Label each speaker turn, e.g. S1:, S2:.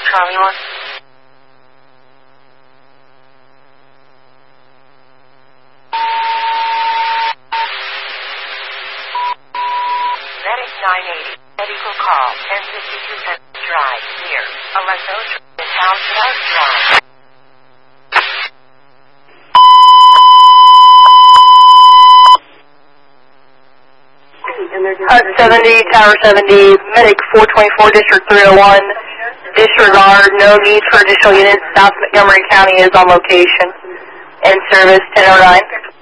S1: Charlie 1. Medic 980. Medical call 1052 Pence Drive near Alesso House Drive.
S2: Hut 70, Tower 70, Medic 424, District 301. Disregard, no need for additional units. South Montgomery County is on location. In service 1009.